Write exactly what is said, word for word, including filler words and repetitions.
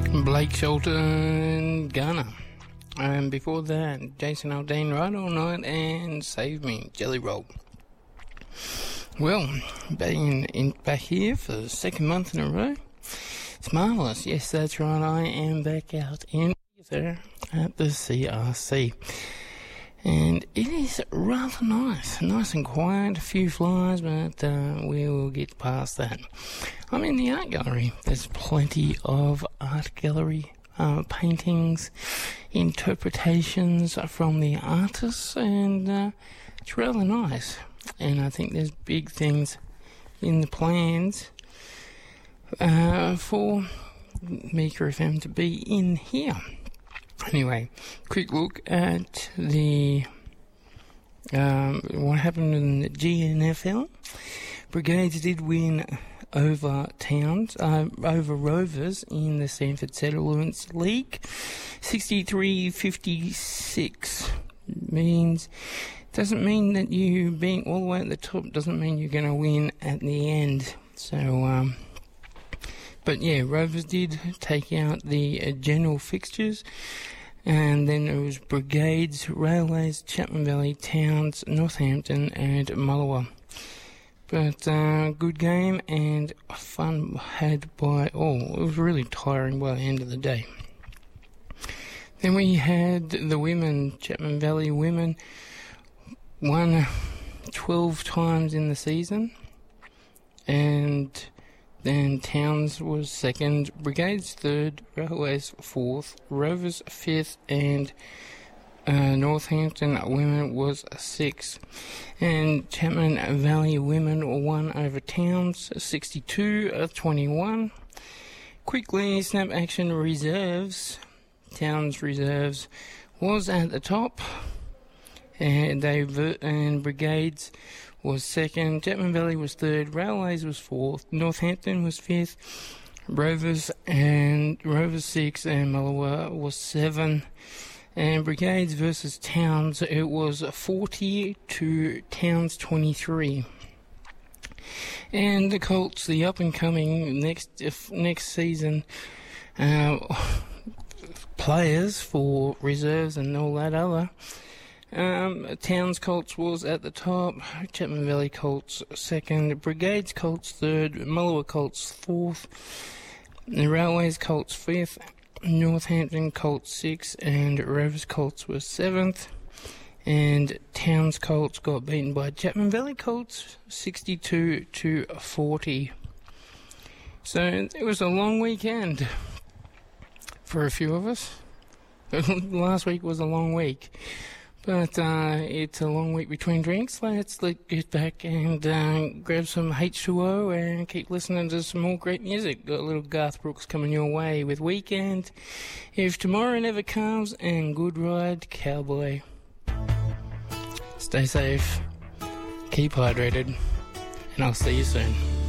Blake Shelton, Ghana. And before that, Jason Aldean, Ride All Night, and Save Me, Jelly Roll. Well, back, in, in, back here for the second month in a row. It's marvellous. Yes, that's right. I am back out in there at the C R C. And it is rather nice. Nice and quiet. A few flies, but uh, we will get past that. I'm in the art gallery. There's plenty of art gallery uh, paintings, interpretations from the artists, and uh, it's rather nice. And I think there's big things in the plans uh, for Meeker F M to be in here. Anyway, quick look at the um, what happened in the G N F L. Brigades did win over Towns, uh, over Rovers in the Sanford Settlements League. sixty-three fifty-six means, doesn't mean that you being all the way at the top doesn't mean you're going to win at the end. So, um, but yeah, Rovers did take out the uh, general fixtures. And then it was Brigades, Railways, Chapman Valley, Towns, Northampton and Mullewa. But uh, good game and fun had by all. It was really tiring by the end of the day. Then we had the women, Chapman Valley women, won twelve times in the season. And then Towns was second, Brigades third, Railways fourth, Rovers fifth, and uh, Northampton women was sixth. And Chapman Valley women won over Towns sixty-two twenty-one. Quickly, Snap Action Reserves, Towns Reserves was at the top, and they and Brigades was second, Chapman Valley was third, Railways was fourth, Northampton was fifth, Rovers and Rovers sixth, and Mullewa was seven. And Brigades versus Towns, it was forty to Towns twenty-three. And the Colts, the up and coming next if next season uh, players for reserves and all that other. Um, Towns Colts was at the top, Chapman Valley Colts second, Brigades Colts third, Mullewa Colts fourth, the Railways Colts fifth, Northampton Colts sixth, and Rovers Colts was seventh, and Towns Colts got beaten by Chapman Valley Colts sixty-two to forty. So it was a long weekend for a few of us. Last week was a long week. But uh, it's a long week between drinks. Let's let, get back and uh, grab some H two O and keep listening to some more great music. Got a little Garth Brooks coming your way with Weekend, If Tomorrow Never Comes, and Good Ride Cowboy. Stay safe, keep hydrated, and I'll see you soon.